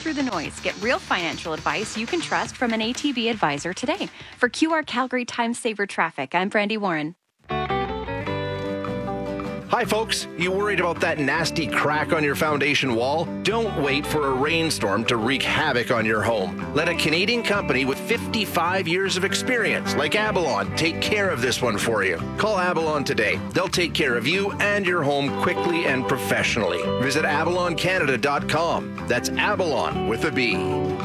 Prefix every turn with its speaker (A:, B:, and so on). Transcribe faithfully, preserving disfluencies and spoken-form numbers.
A: through the noise. Get real financial advice you can trust from an A T B advisor today. For Q R Calgary Time Saver Traffic, I'm Brandy Warren.
B: Hi folks, you worried about that nasty crack on your foundation wall? Don't wait for a rainstorm to wreak havoc on your home. Let a Canadian company with fifty-five years of experience, like Avalon, take care of this one for you. Call Avalon today. They'll take care of you and your home quickly and professionally. Visit avalon canada dot com. That's Avalon with a B.